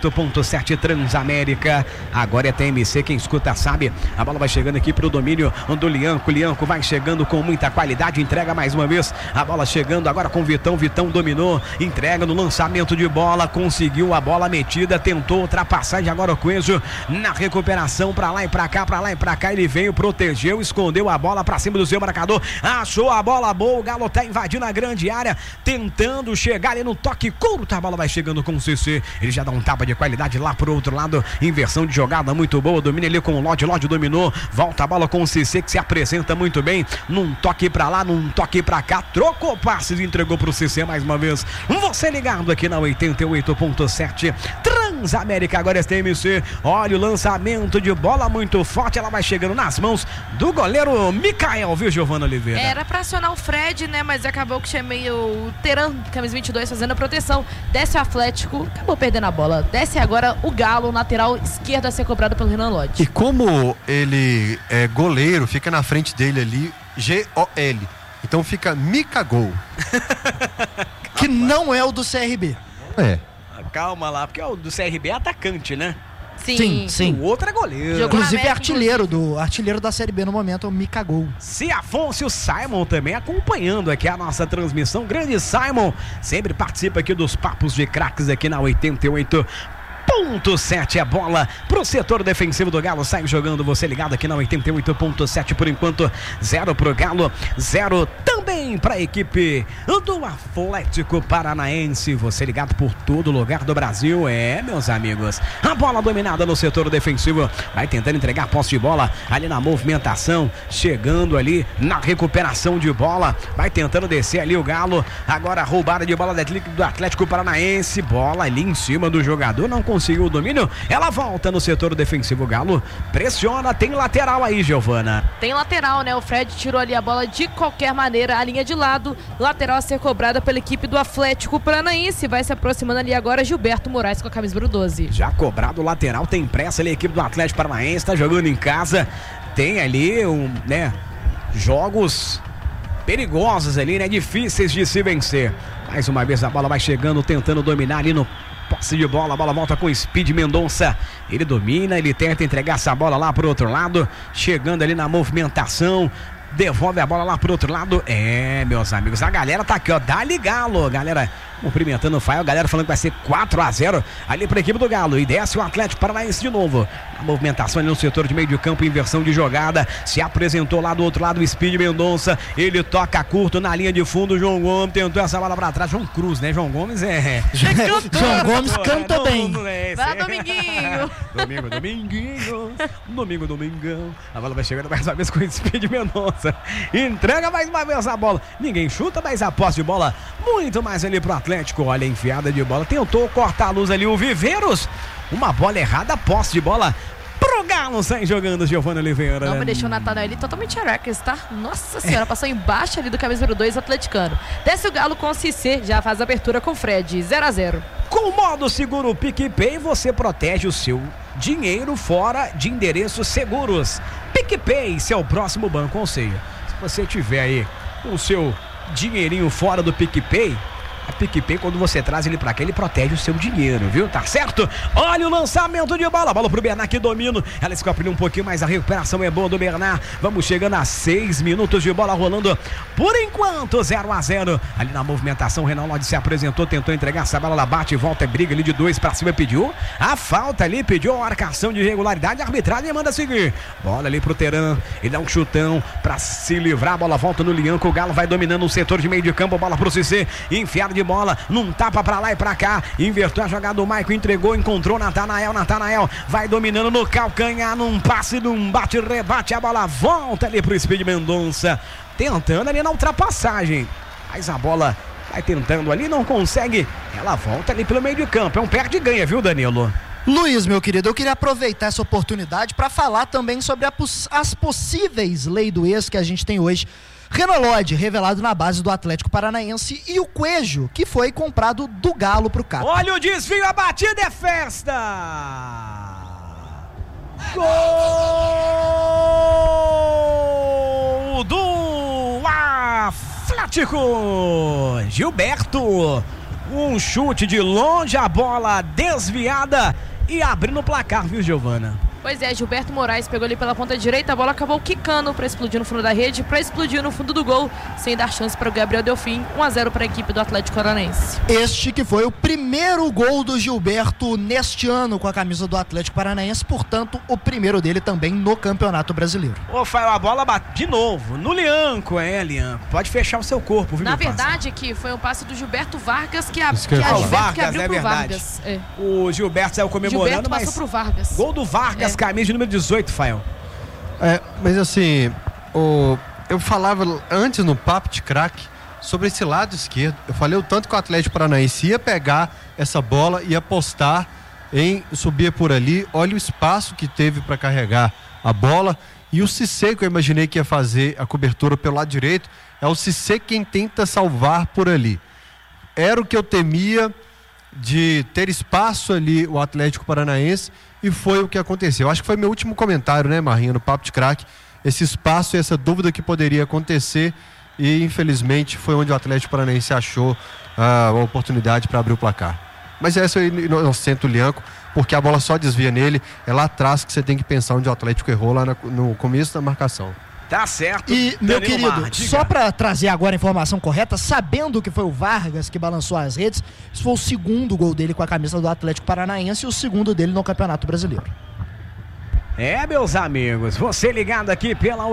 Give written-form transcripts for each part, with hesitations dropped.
88.7 Transamérica. Agora é TMC, quem escuta sabe. A bola vai chegando aqui pro domínio do Lianco. Lianco vai chegando com muita qualidade, entrega mais uma vez. A bola chegando agora com Vitão. Vitão dominou, entrega no lançamento de bola, conseguiu a bola metida, tentou ultrapassagem. Agora o Coelho na recuperação, pra lá e pra cá, pra lá e pra cá. Ele veio, protegeu, escondeu a bola pra cima do seu marcador. Achou a bola boa. O Galo tá invadindo a grande área, tentando chegar ali no toque curto. A bola vai chegando com o CC. Ele já dá um tapa de qualidade lá pro outro lado. Inversão de jogada muito boa. Domina ali com o Lodge. Lodge dominou. Volta a bola com o CC, que se apresenta muito bem. Num toque pra lá, num toque pra cá. Trocou passes e entregou pro CC mais uma vez. Você ligado aqui na 88.7 Transamérica. Agora é TMC. Olha o lançamento de bola muito forte. Ela vai chegando nas mãos do goleiro Mikael, viu, Giovana Oliveira? Era pra acionar o Fred, né? Mas acabou que chamei o Teran, camisa 22, fazendo a proteção. Desce o Atlético, acabou perdendo a bola. Desce agora o Galo, lateral esquerda a ser cobrado pelo Renan Lodge. E como ele é goleiro, fica na frente dele ali, G-O-L. Então fica Mikagol. Que não é o do CRB. É. Calma lá, porque o do CRB é atacante, né? Sim. O outro é goleiro. Jogou Inclusive é América, artilheiro da Série B no momento, é o Mikagol. Se Afonso e o Simon também acompanhando aqui a nossa transmissão. Grande Simon, sempre participa aqui dos Papos de Craques aqui na 88.7. É bola pro setor defensivo do Galo. Sai jogando, você ligado aqui na 88.7 por enquanto. 0 pro Galo, 0 também pra equipe do Atlético Paranaense. Você ligado por todo lugar do Brasil. Meus amigos, a bola dominada no setor defensivo. Vai tentando entregar posse de bola ali na movimentação, chegando ali na recuperação de bola. Vai tentando descer ali o Galo. Agora a roubada de bola do Atlético Paranaense. Bola ali em cima do jogador, não conseguiu o domínio. Ela volta no setor defensivo. Galo pressiona, tem lateral aí, Giovana. Tem lateral, né? O Fred tirou ali a bola de qualquer maneira, a linha de lado. Lateral a ser cobrada pela equipe do Atlético Paranaense. Vai se aproximando ali agora Gilberto Moraes com a camisa número 12. Já cobrado o lateral, tem pressa ali a equipe do Atlético Paranaense, tá jogando em casa. Tem ali jogos perigosos ali, né? Difíceis de se vencer. Mais uma vez a bola vai chegando, tentando dominar ali no posse de bola. A bola volta com o Speed Mendonça. Ele domina, ele tenta entregar essa bola lá pro outro lado, chegando ali na movimentação. Devolve a bola lá pro outro lado. Meus amigos, a galera tá aqui, ó. Dá-lhe Galo, galera. Cumprimentando o Fael, a galera falando que vai ser 4-0 ali para a equipe do Galo. E desce o Atlético Paranaense de novo. A movimentação ali no setor de meio de campo, inversão de jogada. Se apresentou lá do outro lado o Speed Mendonça. Ele toca curto na linha de fundo. João Gomes tentou essa bola para trás. João Cruz, né? João Gomes João Gomes canta bem. Vai, Dominguinho. Domingão. A bola vai chegando mais uma vez com o Speed Mendonça. Entrega mais uma vez a bola. Ninguém chuta, mas a posse de bola muito mais ali pro Atlético. Olha a enfiada de bola. Tentou cortar a luz ali o Viveiros. Uma bola errada, posse de bola pro Galo. Sai jogando Giovana Oliveira. Não, mas deixou o Natanael ali totalmente areca, tá? Nossa senhora, passou embaixo ali do camisa número 2 atleticano. Desce o Galo com o Cissé, já faz a abertura com o Fred, 0-0. Com o modo seguro PicPay, você protege o seu dinheiro fora de endereços seguros. PicPay, seu próximo banco. Ou seja, se você tiver aí o seu dinheirinho fora do PicPay, a PicPay, quando você traz ele pra cá, ele protege o seu dinheiro, viu? Tá certo? Olha o lançamento de bola. Bola pro Bernard, que domina. Ela escapou um pouquinho, mas a recuperação é boa do Bernard. Vamos chegando a 6 minutos de bola rolando. Por enquanto, 0-0. Ali na movimentação, o Renan Lodge se apresentou, tentou entregar essa bola. Ela bate e volta, briga ali de 2 pra cima. Pediu a falta ali, pediu a marcação de irregularidade. A arbitragem manda seguir. Bola ali pro Teran. Ele dá um chutão pra se livrar. A bola volta no Lianco. O Galo vai dominando o setor de meio de campo. Bola pro Cissé. Enfiado de bola, num tapa pra lá e pra cá, invertou a jogada do Maicon, entregou, encontrou Natanael vai dominando no calcanhar, num passe, num bate-rebate, a bola volta ali pro Speed Mendonça, tentando ali na ultrapassagem, mas a bola vai tentando ali, não consegue, ela volta ali pelo meio de campo, é um perde e ganha, viu, Danilo? Luiz, meu querido, eu queria aproveitar essa oportunidade para falar também sobre as possíveis lei do ex que a gente tem hoje. Renan Lodge, revelado na base do Atlético Paranaense, e o Coelho, que foi comprado do Galo pro Cap. Olha o desvio, a batida é festa! Gol do Atlético! Gilberto! Um chute de longe, a bola desviada e abrindo o placar, viu, Giovana? Pois é, Gilberto Moraes pegou ali pela ponta direita, a bola acabou quicando para explodir no fundo da rede, para explodir no fundo do gol, sem dar chance para o Gabriel Delfim. 1-0 para a equipe do Atlético Paranaense. Este que foi o primeiro gol do Gilberto neste ano com a camisa do Atlético Paranaense, portanto, o primeiro dele também no Campeonato Brasileiro. Ô, Fael, a bola bate de novo no Lianco, Lianco. Pode fechar o seu corpo, viu? Na verdade, que foi um passe do Gilberto Vargas que Vargas, abriu é pro verdade. Vargas. É. O Gilberto saiu comemorando, Gilberto passou pro Vargas. Gol do Vargas, camisa de número 18, Fael. Mas assim, eu falava antes no Papo de Craque sobre esse lado esquerdo. Eu falei o tanto que o Atlético Paranaense ia pegar essa bola e apostar em subir por ali. Olha o espaço que teve para carregar a bola. E o Cissé, que eu imaginei que ia fazer a cobertura pelo lado direito, é o Cissé quem tenta salvar por ali. Era o que eu temia, de ter espaço ali o Atlético Paranaense, e foi o que aconteceu. Acho que foi meu último comentário, né, Marrinha, no Papo de Craque, esse espaço e essa dúvida que poderia acontecer, e infelizmente foi onde o Atlético Paranaense achou a oportunidade para abrir o placar. Mas essa eu inocento o Lianco, porque a bola só desvia nele, é lá atrás que você tem que pensar onde o Atlético errou, lá no começo da marcação. Tá certo. E, meu querido, só para trazer agora a informação correta, sabendo que foi o Vargas que balançou as redes, esse foi o segundo gol dele com a camisa do Atlético Paranaense e o segundo dele no Campeonato Brasileiro. Meus amigos, você ligado aqui pela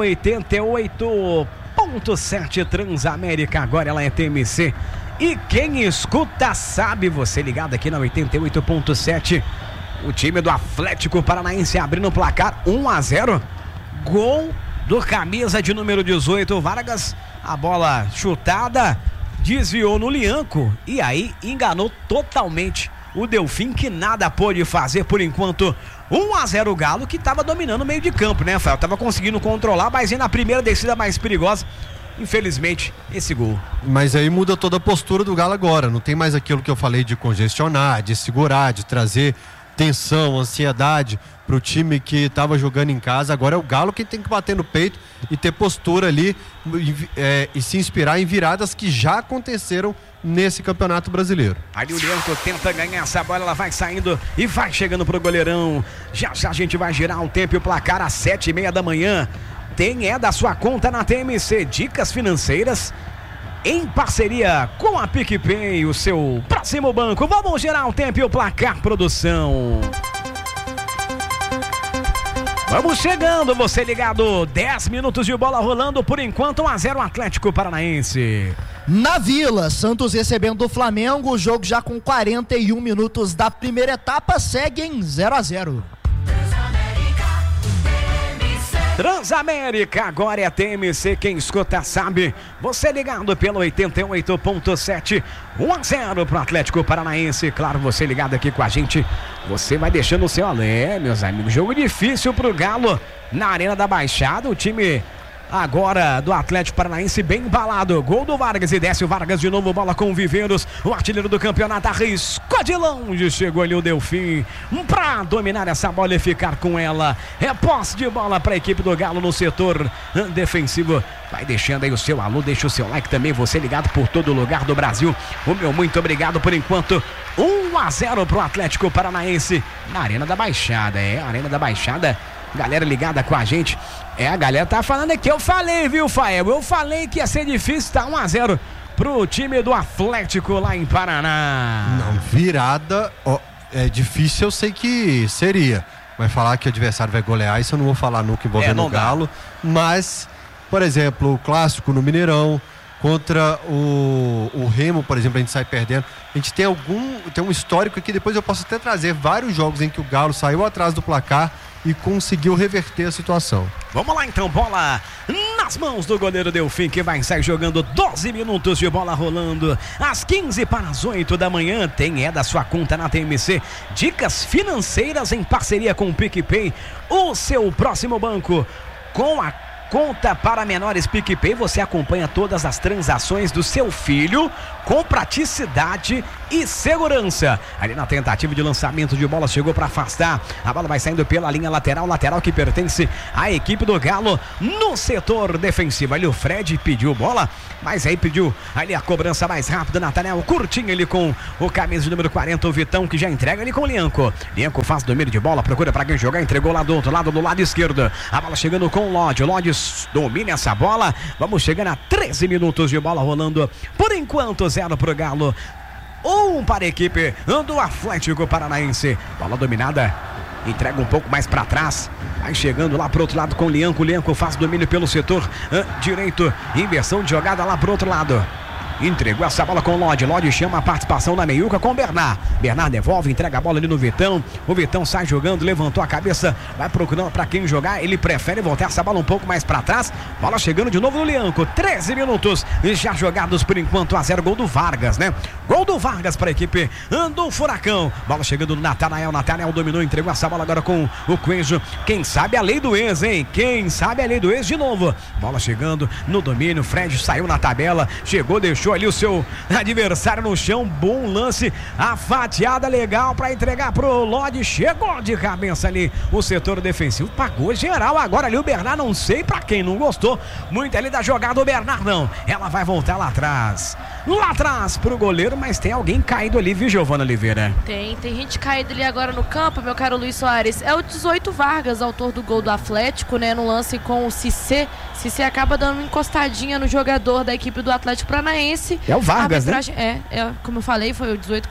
88.7 Transamérica, agora ela é TMC. E quem escuta sabe, você ligado aqui na 88.7, o time do Atlético Paranaense abrindo o placar 1-0, gol do camisa de número 18, Vargas, a bola chutada, desviou no Lianco e aí enganou totalmente o Delfim, que nada pôde fazer por enquanto. 1-0 o Galo, que estava dominando o meio de campo, né, Rafael? Tava conseguindo controlar, mas na primeira descida mais perigosa, infelizmente, esse gol. Mas aí muda toda a postura do Galo agora, não tem mais aquilo que eu falei de congestionar, de segurar, de trazer tensão, ansiedade para o time que estava jogando em casa. Agora é o Galo que tem que bater no peito e ter postura ali e se inspirar em viradas que já aconteceram nesse Campeonato Brasileiro. Ali o Lianco tenta ganhar essa bola, ela vai saindo e vai chegando pro goleirão. Já já a gente vai girar um tempo e o placar às 7:30 da manhã. Tem da sua conta na TMC, dicas financeiras em parceria com a PicPay, o seu próximo banco. Vamos gerar o tempo e o placar, produção. Vamos chegando, você ligado, 10 minutos de bola rolando, por enquanto 1-0 Atlético Paranaense. Na Vila, Santos recebendo o Flamengo, o jogo já com 41 minutos da primeira etapa, segue em 0-0. Transamérica, agora é a TMC, quem escuta sabe, você ligado pelo 88.7, 1-0 pro Atlético Paranaense. Claro, você ligado aqui com a gente, você vai deixando o seu alê, meus amigos. Jogo difícil pro Galo na Arena da Baixada, o time agora do Atlético Paranaense bem embalado. Gol do Vargas e desce o Vargas de novo, bola com o Viveiros, o artilheiro do campeonato arriscou de longe, chegou ali o Delfim pra dominar essa bola e ficar com ela. É posse de bola pra equipe do Galo no setor defensivo. Vai deixando aí o seu alô, deixa o seu like também, você ligado por todo lugar do Brasil. O meu muito obrigado por enquanto. 1-0 pro Atlético Paranaense na Arena da Baixada. Arena da Baixada, galera ligada com a gente. A galera tá falando aqui, eu falei, viu, Fael? Eu falei que ia ser difícil, tá 1-0 pro time do Atlético lá em Paraná. Não, virada, é difícil, eu sei que seria. Mas falar que o adversário vai golear, isso eu não vou falar nunca envolvendo o Galo. Mas, por exemplo, o clássico no Mineirão, contra o Remo, por exemplo, a gente sai perdendo. A gente tem um histórico aqui, depois eu posso até trazer vários jogos em que o Galo saiu atrás do placar e conseguiu reverter a situação. Vamos lá então, bola nas mãos do goleiro Delfim, que vai sair jogando 12 minutos de bola rolando. Às 7:45 da manhã, tem da sua conta na TMC. Dicas financeiras em parceria com o PicPay, o seu próximo banco. Com a conta para menores PicPay. Você acompanha todas as transações do seu filho com praticidade e segurança. Ali na tentativa de lançamento de bola, chegou para afastar. A bola vai saindo pela linha lateral que pertence à equipe do Galo no setor defensivo. Ali o Fred pediu bola, mas aí pediu ali a cobrança mais rápida. Nathanael curtinho ali com o camisa de número 40, o Vitão, que já entrega ali com o Lianco. Lianco faz domínio de bola, procura para quem jogar, entregou lá do outro lado, do lado esquerdo. A bola chegando com o Lodge. O Lodge domina essa bola. Vamos chegando a 13 minutos de bola rolando. Por enquanto, 0 pro Galo, 1 para a equipe do Atlético Paranaense. Bola dominada, entrega um pouco mais para trás. Vai chegando lá pro outro lado com o Lianco. O Lianco faz domínio pelo setor direito. Inversão de jogada lá pro outro lado. Entregou essa bola com o Lodge. Lodge chama a participação na meiuca com o Bernard. Bernard devolve, entrega a bola ali no Vitão. O Vitão sai jogando, levantou a cabeça, vai procurando para quem jogar. Ele prefere voltar essa bola um pouco mais para trás. Bola chegando de novo no Lianco. 13 minutos já jogados por enquanto. 1-0, gol do Vargas, né? Gol do Vargas para a equipe do Furacão. Bola chegando no Nathanael. Nathanael dominou, entregou essa bola agora com o Coelho. Quem sabe a lei do ex, hein? Quem sabe a lei do ex de novo. Bola chegando no domínio. Fred saiu na tabela, chegou, deixou ali o seu adversário no chão. Bom lance, a fatiada legal para entregar pro Lodge. Chegou de cabeça ali o setor defensivo, pagou geral agora ali o Bernard. Não sei para quem não gostou muito ali da jogada, o Bernard não. Ela vai voltar lá atrás pro goleiro, mas tem alguém caído ali, viu, Giovana Oliveira? Tem gente caída ali agora no campo, meu caro Luiz Soares. É o 18 Vargas, autor do gol do Atlético, né, no lance com o Cissé. Cissé acaba dando uma encostadinha no jogador da equipe do Atlético Paranaense. É o Vargas, né? Como eu falei, foi o 18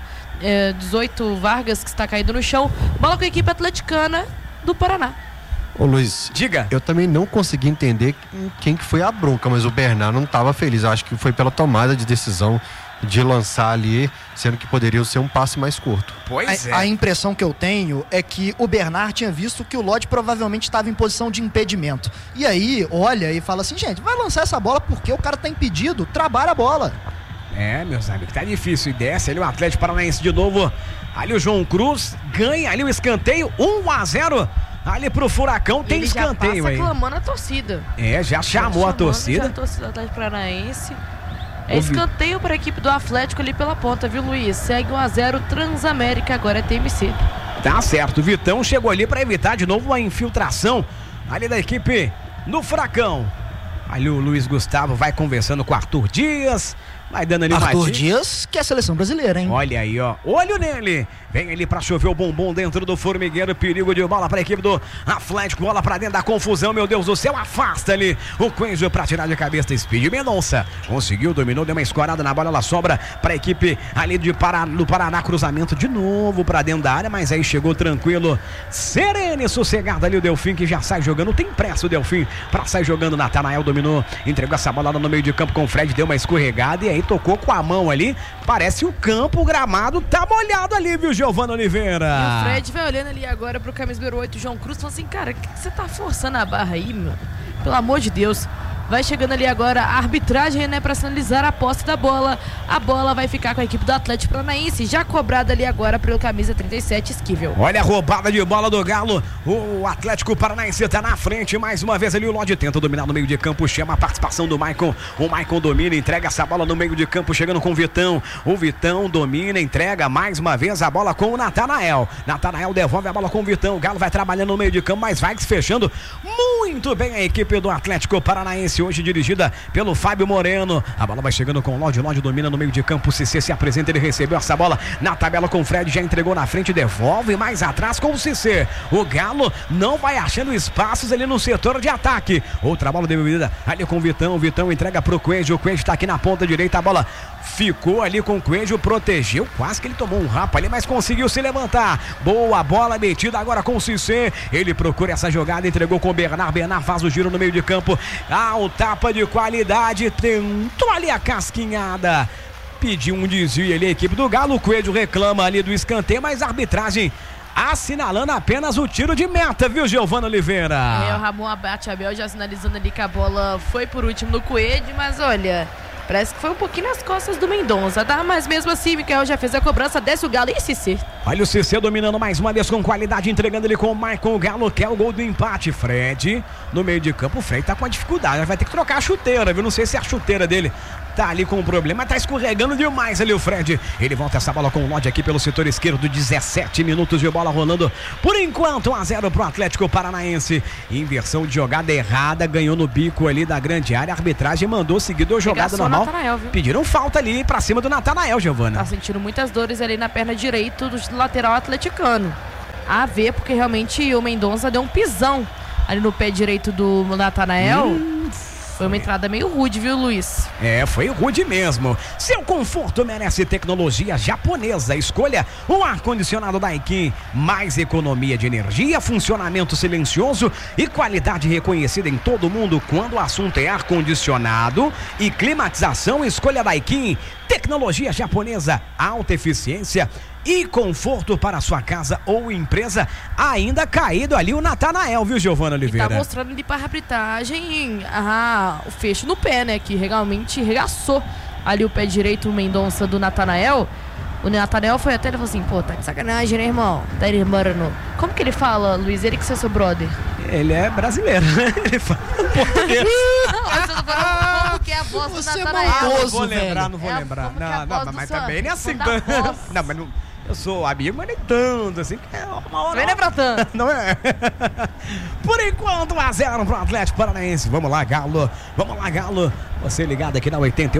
18 Vargas que está caído no chão. Bola com a equipe atleticana do Paraná. Ô Luiz, diga. Eu também não consegui entender quem que foi a bronca, mas o Bernard não estava feliz. Eu acho que foi pela tomada de decisão de lançar ali, sendo que poderia ser um passe mais curto. Pois é. A impressão que eu tenho é que o Bernard tinha visto que o Lodge provavelmente estava em posição de impedimento. E aí, olha e fala assim, gente, vai lançar essa bola porque o cara tá impedido, trabalha a bola. É, meus amigos, tá difícil. E desce ali o Atlético Paranaense de novo. Ali o João Cruz ganha ali o escanteio, 1-0. Ali pro Furacão, tem escanteio aí. Ele já passa clamando a torcida. É, já chamou a torcida. Já a torcida do Atlético Paranaense. É escanteio para a equipe do Atlético ali pela ponta, viu, Luiz? Segue 1-0 Transamérica, agora é TMC. Tá certo, o Vitão chegou ali para evitar de novo uma infiltração ali da equipe do Furacão. Ali o Luiz Gustavo vai conversando com o Arthur Dias, vai dando ali Arthur Dias, que é a seleção brasileira, hein? Olha aí, ó. Olho nele. Vem ali pra chover o bombom dentro do formigueiro. Perigo de bola pra equipe do Atlético. Bola pra dentro da confusão, meu Deus do céu. Afasta ali o Coelho pra tirar de cabeça. Speed Mendonça conseguiu, dominou, deu uma escorada na bola. Ela sobra pra equipe ali do Paraná. Cruzamento de novo pra dentro da área, mas aí chegou tranquilo, sereno e sossegado ali o Delfim, que já sai jogando. Tem pressa o Delfim pra sair jogando. Nathanael dominou, entregou essa bola no meio de campo com o Fred. Deu uma escorregada e aí tocou com a mão ali. Parece o campo, o gramado tá molhado ali, viu, Giovana Oliveira? E o Fred vai olhando ali agora pro camisa número 8, João Cruz, falando assim, cara, que você tá forçando a barra aí, meu? Pelo amor de Deus. Vai chegando ali agora a arbitragem, né, para sinalizar a posse da bola. A bola vai ficar com a equipe do Atlético Paranaense, já cobrada ali agora pelo camisa 37, Esquivel. Olha a roubada de bola do Galo. O Atlético Paranaense tá na frente. Mais uma vez ali o Lodge tenta dominar no meio de campo, chama a participação do Maicon. O Maicon domina, entrega essa bola no meio de campo, chegando com o Vitão. O Vitão domina, entrega mais uma vez a bola com o Nathanael. Nathanael devolve a bola com o Vitão. O Galo vai trabalhando no meio de campo, mas vai fechando muito bem a equipe do Atlético Paranaense, hoje dirigida pelo Fábio Moreno. A bola vai chegando com o Lodge. Lodge domina no meio de campo. O Cissé se apresenta, ele recebeu essa bola na tabela com o Fred, já entregou na frente, devolve mais atrás com o Cissé. O Galo não vai achando espaços ali no setor de ataque. Outra bola devolvida ali com o Vitão. O Vitão entrega pro Coelho. O Coelho tá aqui na ponta direita. A bola ficou ali com o Coelho, protegeu. Quase que ele tomou um rapa ali, mas conseguiu se levantar. Boa bola metida agora com o Cissé. Ele procura essa jogada, entregou com o Bernard. Bernard faz o giro no meio de campo. O tapa de qualidade, tentou ali a casquinhada, pediu um desvio ali a equipe do Galo. O Coelho reclama ali do escanteio, mas a arbitragem assinalando apenas o tiro de meta, viu, Giovana Oliveira? O Ramon Abate Abel já sinalizando ali que a bola foi por último no Coelho, mas olha, Parece que foi um pouquinho nas costas do Mendonça, tá? Mas mesmo assim, Michael já fez a cobrança, desce o Galo e Cissé. Olha o Cissé dominando mais uma vez com qualidade, entregando ele com o Maicon. O Galo quer o gol do empate. Fred, no meio de campo, o Fred tá com a dificuldade, vai ter que trocar a chuteira, viu? Não sei se a chuteira dele tá ali com um problema, tá escorregando demais ali o Fred. Ele volta essa bola com o Lodge aqui pelo setor esquerdo, 17 minutos de bola rolando. Por enquanto, 1-0 pro Atlético Paranaense. Inversão de jogada errada, ganhou no bico ali da grande área. A arbitragem mandou seguir a jogada normal. Pediram falta ali pra cima do Natanael, Giovana. Tá sentindo muitas dores ali na perna direita do lateral atleticano. A ver, porque realmente o Mendonça deu um pisão ali no pé direito do Natanael. Foi uma entrada meio rude, viu, Luiz? Foi rude mesmo. Seu conforto merece tecnologia japonesa. Escolha o ar-condicionado Daikin. Mais economia de energia, funcionamento silencioso e qualidade reconhecida em todo mundo. Quando o assunto é ar-condicionado e climatização, escolha Daikin. Tecnologia japonesa, alta eficiência e conforto para sua casa ou empresa. Ainda caído ali o Natanael, viu, Giovana Oliveira? E tá mostrando ali para a arbitragem o fecho no pé, né? Que realmente regaçou ali o pé direito, o Mendonça do Natanael. O Natanael foi até, ele falou assim, pô, tá de sacanagem, né, irmão? Tá, irmão. Como que ele fala, Luiz? Ele que é seu brother? Ele é brasileiro, né? Ele fala português. Não, mas eu tô falando como que é a voz do Natanael. Não vou lembrar. Não, mas também não é assim. Não, mas não... Eu sou amigo, mas nem tanto, assim, que é uma hora... Não é pra tanto. Não é? Por enquanto, 1-0 pro Atlético Paranaense. Vamos lá, Galo. Você ligado aqui na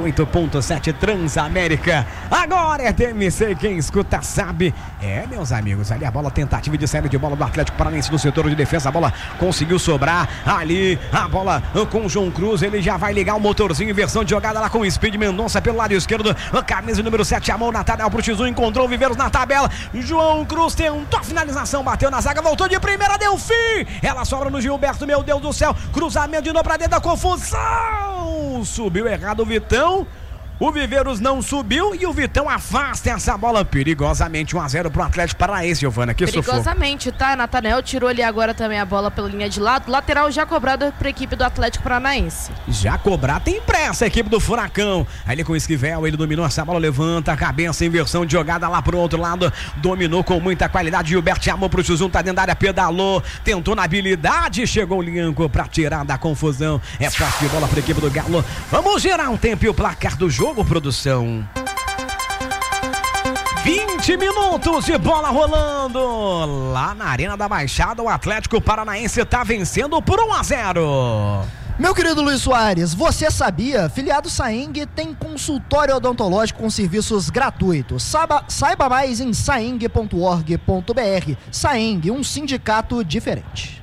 88.7 Transamérica. Agora é TMC, quem escuta sabe. Meus amigos, ali a bola, tentativa de saída de bola do Atlético Paranaense no setor de defesa. A bola conseguiu sobrar ali. A bola com o João Cruz, ele já vai ligar o motorzinho, inversão de jogada lá com o Speed Mendonça pelo lado esquerdo. A camisa número 7, a mão na Natanael pro X1, encontrou o Viveiros na tabela. João Cruz tentou a finalização, bateu na zaga, voltou de primeira, deu fim. Ela sobra no Gilberto, meu Deus do céu. Cruzamento de novo pra dentro da confusão. Subiu errado o Vitão. O Viveiros não subiu e o Vitão afasta essa bola perigosamente. 1-0 pro Atlético Paranaense, Giovana. Que perigosamente, tá? Natanael tirou ali agora também a bola pela linha de lado. Lateral já cobrado pra equipe do Atlético Paranaense. Já cobrar, tem pressa a equipe do Furacão. Aí com o Esquivel, ele dominou essa bola, levanta a cabeça, inversão de jogada lá pro outro lado. Dominou com muita qualidade. Gilberto chamou pro X1, tá dentro da área, pedalou. Tentou na habilidade, chegou o Lianco pra tirar da confusão. É forte de bola pra equipe do Galo. Vamos gerar um tempo e o placar do jogo. Produção. 20 minutos de bola rolando. Lá na Arena da Baixada, o Atlético Paranaense está vencendo por 1-0. Meu querido Luiz Soares, você sabia? Filiado Saeng tem consultório odontológico com serviços gratuitos. Saiba mais em saeng.org.br. Saeng, um sindicato diferente.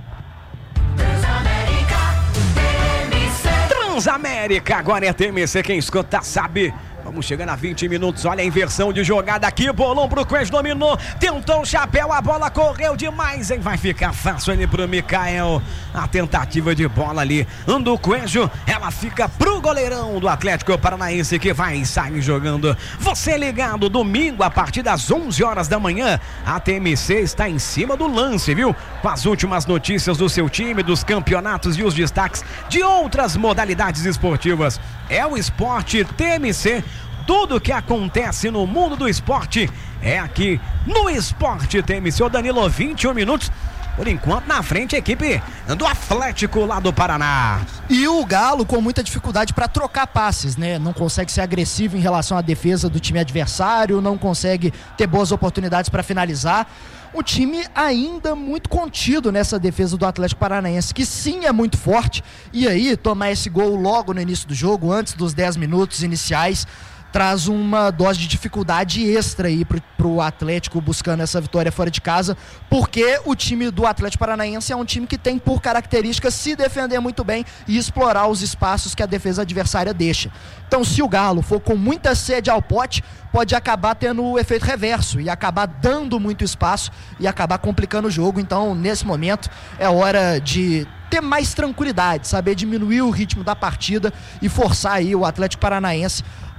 Transamérica, agora é TMC, quem escuta sabe. Vamos chegando a 20 minutos, olha a inversão de jogada aqui, bolão pro Coelho, dominou, tentou o chapéu, a bola correu demais, hein? Vai ficar fácil ali pro Michael, a tentativa de bola ali do Coelho, ela fica pro goleirão do Atlético Paranaense que vai sair jogando. Você ligado, domingo a partir das 11 horas da manhã, a TMC está em cima do lance, viu? Com as últimas notícias do seu time, dos campeonatos e os destaques de outras modalidades esportivas. É o Esporte TMC. Tudo que acontece no mundo do esporte é aqui no Esporte TMC. Ô Danilo, 21 minutos. Por enquanto, na frente, a equipe do Atlético lá do Paraná. E o Galo com muita dificuldade para trocar passes, né? Não consegue ser agressivo em relação à defesa do time adversário, não consegue ter boas oportunidades para finalizar. O time ainda muito contido nessa defesa do Atlético Paranaense, que sim é muito forte. E aí, tomar esse gol logo no início do jogo, antes dos 10 minutos iniciais, traz uma dose de dificuldade extra aí pro Atlético buscando essa vitória fora de casa, porque o time do Atlético Paranaense é um time que tem por característica se defender muito bem e explorar os espaços que a defesa adversária deixa. Então, se o Galo for com muita sede ao pote, pode acabar tendo o efeito reverso e acabar dando muito espaço e acabar complicando o jogo. Então, nesse momento, é hora de ter mais tranquilidade, saber diminuir o ritmo da partida e forçar aí o Atlético Paranaense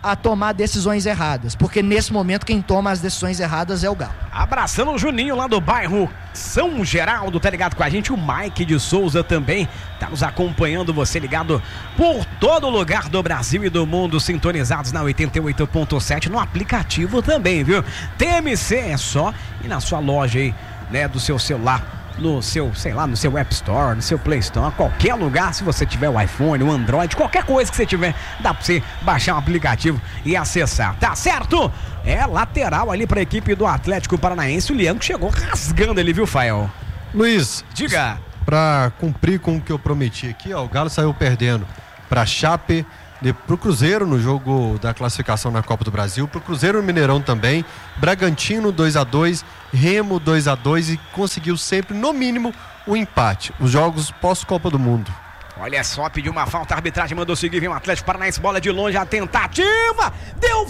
a tomar decisões erradas, porque nesse momento quem toma as decisões erradas é o Galo. Abraçando o Juninho lá do bairro São Geraldo, tá ligado com a gente? O Mike de Souza também tá nos acompanhando, você ligado por todo lugar do Brasil e do mundo, sintonizados na 88.7 no aplicativo também, viu? TMC é só ir na sua loja aí, né, do seu celular, no seu, sei lá, no seu App Store, no seu Play Store, qualquer lugar, se você tiver o iPhone, o Android, qualquer coisa que você tiver, dá pra você baixar um aplicativo e acessar, tá certo? É lateral ali pra equipe do Atlético Paranaense, o Leandro chegou rasgando ali, viu, Fael? Luiz, diga. Pra cumprir com o que eu prometi aqui, ó, o Galo saiu perdendo pra Chape, pro Cruzeiro no jogo da classificação na Copa do Brasil, pro Cruzeiro no Mineirão também, Bragantino 2-2, Remo 2-2 e conseguiu sempre, no mínimo, o empate. Os jogos pós-Copa do Mundo. Olha só, pediu uma falta, a arbitragem mandou seguir, vem o Atlético Paranaense, bola de longe, a tentativa, deu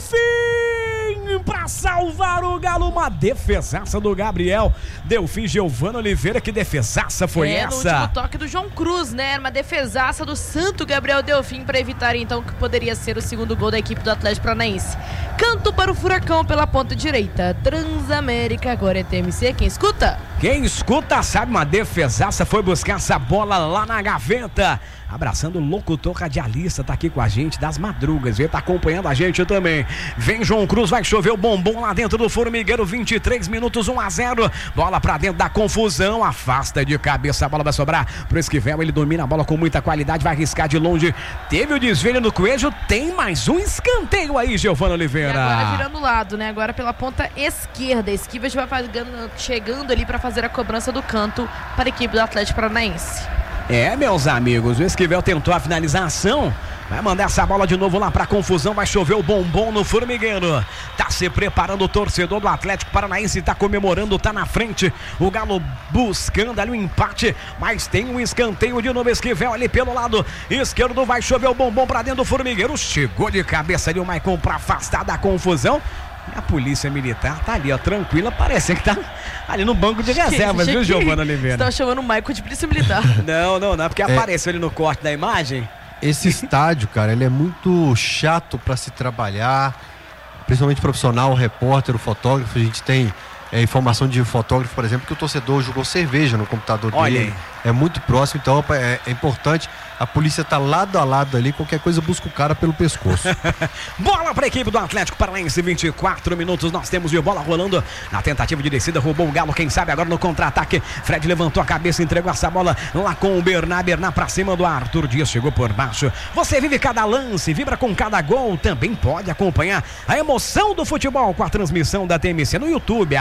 fim pra salvar o Galo, uma defesaça do Gabriel, deu fim, Giovana Oliveira, que defesaça foi essa? No último toque do João Cruz, né, uma defesaça do Santo Gabriel Delfim para evitar então o que poderia ser o segundo gol da equipe do Atlético Paranaense. Canto para o Furacão pela ponta direita, Transamérica, agora é TMC, quem escuta? Quem escuta sabe, uma defesaça foi buscar essa bola lá na gaveta. Abraçando o locutor radialista, tá aqui com a gente das madrugas, ele tá acompanhando a gente também. Vem João Cruz, vai chover o bombom lá dentro do Formigueiro, 23 minutos, 1-0. Bola pra dentro da confusão, afasta de cabeça, a bola vai sobrar pro Esquivel, ele domina a bola com muita qualidade, vai arriscar de longe. Teve o desvio no Coelho, tem mais um escanteio aí, Giovana Oliveira. E agora virando o lado, né? Agora pela ponta esquerda, Esquivel vai chegando ali pra fazer a cobrança do canto para a equipe do Atlético Paranaense. É, meus amigos, o Esquivel tentou a finalização, vai mandar essa bola de novo lá pra confusão, vai chover o bombom no Formigueiro. Tá se preparando o torcedor do Atlético Paranaense, tá comemorando, tá na frente. O Galo buscando ali o empate, mas tem um escanteio de novo, Esquivel ali pelo lado esquerdo, vai chover o bombom pra dentro do Formigueiro. Chegou de cabeça ali o Maicon pra afastar da confusão. A polícia militar tá ali, ó, tranquila, parece que tá ali no banco de reservas, viu, Giovana Oliveira? Você tá chamando o Maicon de polícia militar. Não, porque apareceu ali no corte da imagem. Esse estádio, cara, ele é muito chato pra se trabalhar, principalmente profissional, o repórter, o fotógrafo. A gente tem informação de fotógrafo, por exemplo, que o torcedor jogou cerveja no computador dele. Olha aí. É muito próximo, então é importante. A polícia tá lado a lado ali, qualquer coisa busca o cara pelo pescoço. Bola para a equipe do Atlético Paranaense, 24 minutos, nós temos de bola rolando na tentativa de descida, roubou o Galo, quem sabe agora no contra-ataque. Fred levantou a cabeça, entregou essa bola lá com o Bernard pra cima do Arthur Dias, chegou por baixo. Você vive cada lance, vibra com cada gol, também pode acompanhar a emoção do futebol com a transmissão da TMC no YouTube,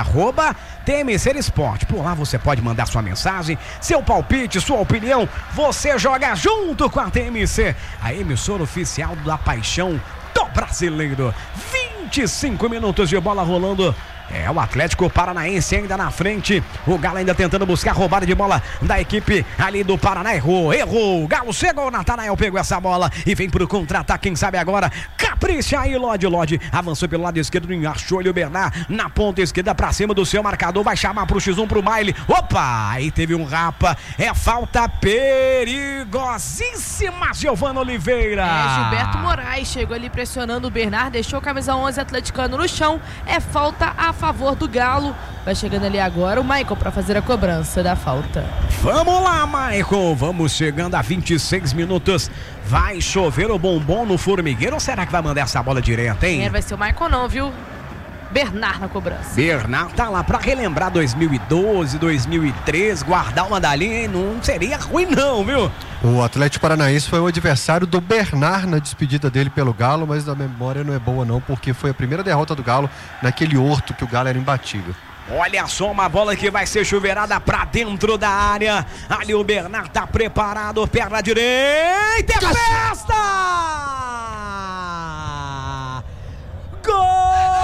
@TMC Esporte. Por lá você pode mandar sua mensagem, seu palpite, sua opinião, você joga junto com a TMC, a emissora oficial da paixão do brasileiro. 25 minutos de bola rolando. É o Atlético Paranaense ainda na frente. O Galo ainda tentando buscar roubada de bola da equipe ali do Paraná. Errou. O Galo chegou, o Natanael pegou essa bola e vem pro contra-ataque. Quem sabe agora? Capricha aí, Lodi. Avançou pelo lado esquerdo, achou ele o Bernard na ponta esquerda pra cima do seu marcador. Vai chamar pro X1 pro Maile. Opa! Aí teve um rapa. É falta perigosíssima, Giovana Oliveira. Gilberto Moraes chegou ali pressionando o Bernard, deixou o camisa 11 atleticano no chão. É falta a favor do Galo. Vai chegando ali agora o Maicon para fazer a cobrança da falta. Vamos lá, Maicon. Vamos chegando a 26 minutos. Vai chover o bombom no Formigueiro ou será que vai mandar essa bola direta, hein? Vai ser o Maicon não, viu? Bernard na cobrança. Bernard tá lá pra relembrar 2012, 2013, guardar uma dalinha, hein? Não seria ruim não, viu? O Atlético Paranaense foi o adversário do Bernard na despedida dele pelo Galo, mas a memória não é boa não, porque foi a primeira derrota do Galo naquele horto que o Galo era imbatível. Olha só, uma bola que vai ser chuveirada pra dentro da área. Ali o Bernard tá preparado, perna direita, é festa!